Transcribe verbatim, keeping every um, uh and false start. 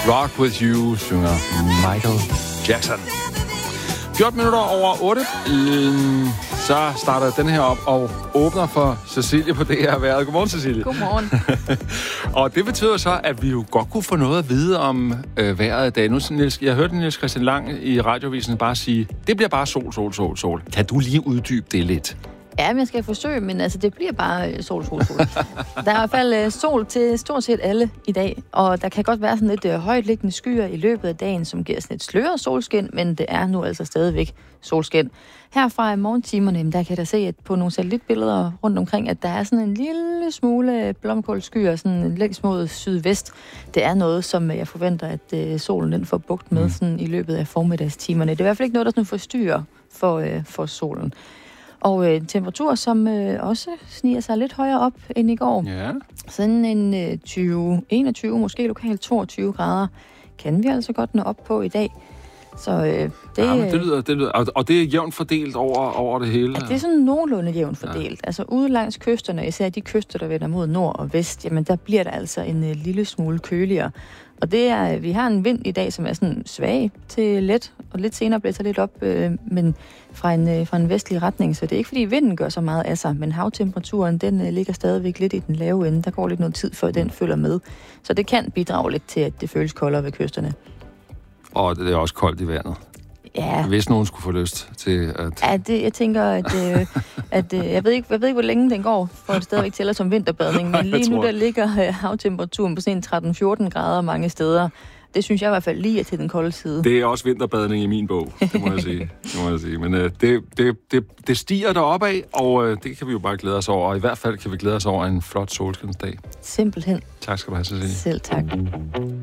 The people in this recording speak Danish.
Rock With You, synger Michael Jackson. fjorten minutter over otte. Så starter den her op og åbner for Cecilie på det her vejret. Godmorgen, Cecilie. Godmorgen. Og det betyder så, at vi jo godt kunne få noget at vide om øh, vejret i dag. Nu, Niels, jeg hørte Niels Christian Lang i radiovisen bare sige, det bliver bare sol, sol, sol, sol. Kan du lige uddybe det lidt? Ja, men jeg skal forsøge, men altså, det bliver bare sol, sol, sol. Der er i hvert fald sol til stort set alle i dag, og der kan godt være sådan lidt uh, højtliggende skyer i løbet af dagen, som giver sådan et sløret solskin, men det er nu altså stadigvæk solskin. Herfra i morgentimerne, der kan jeg se at på nogle satellitbilleder rundt omkring, at der er sådan en lille smule blomkålskyer, sådan længst mod sydvest. Det er noget, som jeg forventer, at uh, solen den får bugt med sådan, i løbet af formiddagstimerne. Det er i hvert fald ikke noget, der sådan forstyrrer for, uh, for solen. Og øh, temperatur, som øh, også sniger sig lidt højere op end i går. Ja. Sådan en øh, tyve, enogtyve, måske lokalt toogtyve grader, kan vi altså godt nå op på i dag. Så øh, det, ja, men det lyder, det lyder, og, og det er jævnt fordelt over, over det hele? Ja, det er sådan nogenlunde jævnt fordelt. Ja. Altså ude langs kysterne, især de kyster, der vender mod nord og vest, jamen der bliver der altså en øh, lille smule køligere. Og det er, vi har en vind i dag, som er sådan svag til let, og lidt senere blæser lidt op, øh, men fra en, øh, fra en vestlig retning. Så det er ikke, fordi vinden gør så meget af sig, men havtemperaturen, den øh, ligger stadigvæk lidt i den lave ende. Der går lidt noget tid, før den følger med. Så det kan bidrage lidt til, at det føles koldere ved kysterne. Og det er også koldt i vandet. Ja. Hvis nogen skulle få lyst til at... Ja, det, jeg tænker, at, øh, at øh, jeg, ved ikke, jeg ved ikke, hvor længe den går, for det stadigvæk tæller som vinterbadning, men lige nu der ligger øh, havtemperaturen på sådan tretten tretten grader mange steder. Det synes jeg i hvert fald lige er til den kolde side. Det er også vinterbadning i min bog, det må jeg sige. Det må jeg sige. Men øh, det, det, det, det stiger deroppe af, og øh, det kan vi jo bare glæde os over. Og i hvert fald kan vi glæde os over en flot solskinsdag. Simpelthen. Tak skal du have, Cecilie. Selv tak.